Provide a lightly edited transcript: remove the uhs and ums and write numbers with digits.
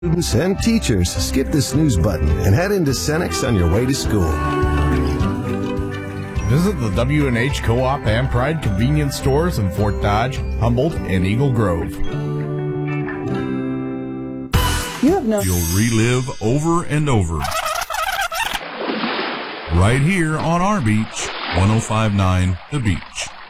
Students and teachers, skip the snooze button and head into Cenex on your way to school. Visit the W&H Co-op and Pride convenience stores in Fort Dodge, Humboldt, and Eagle Grove. You'll relive over and over. Right here on our beach, 105.9 The Beach.